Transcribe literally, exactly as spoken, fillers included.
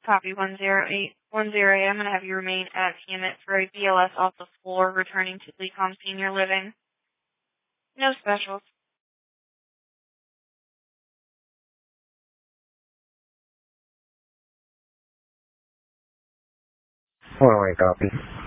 Copy one zero eight one zero eight. I'm going to have you remain at Hemet for a B L S off the floor, returning to Lecom Senior Living. No specials. One way, copy.